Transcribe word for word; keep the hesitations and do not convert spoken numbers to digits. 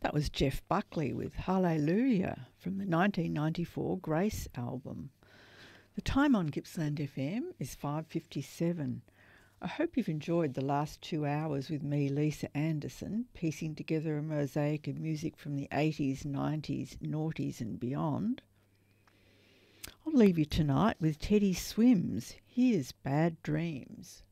That was Jeff Buckley with Hallelujah from the nineteen ninety-four Grace album. The time on Gippsland F M is five fifty-seven. I hope you've enjoyed the last two hours with me, Lisa Anderson, piecing together a mosaic of music from the eighties, nineties, noughties and beyond. I'll leave you tonight with Teddy Swims. Here's Bad Dreams.